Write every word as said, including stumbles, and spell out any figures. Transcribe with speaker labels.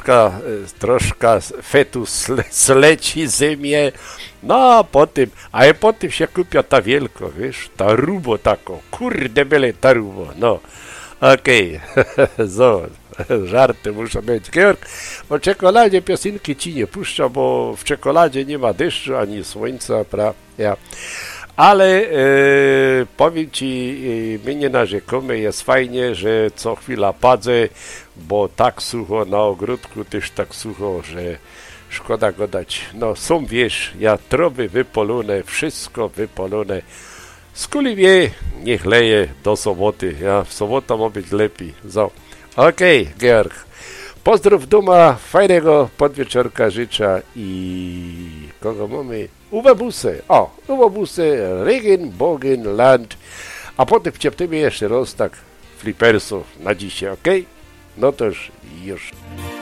Speaker 1: troszkę, troszkę fetus zleci ze mnie, no a potem, a potem się kupia ta wielko, wiesz, ta rubo tako, kurde byle ta rubo, no. Okej, okay. So, żarty muszą być. Georg, o czekoladzie piosenki ci nie puszcza, bo w czekoladzie nie ma deszczu ani słońca, pra, ja. Ale e, powiem ci, e, my nie narzekamy, jest fajnie, że co chwila padze, bo tak sucho na ogródku, też tak sucho, że szkoda go dać. No są, wiesz, ja trowy wypolone, wszystko wypolone. Z kuli wie, niech leje do soboty, ja, w sobotę ma być lepiej. So. Okej, okay, Georg. Pozdrów duma, fajnego podwieczorka życzę i kogo mamy? Uwe Busy, o, Uwe Busy, Regen, Bogen, Land, a potem wciepnemy jeszcze raz tak flipersów na dzisiaj, okej? Okay? No to już, już.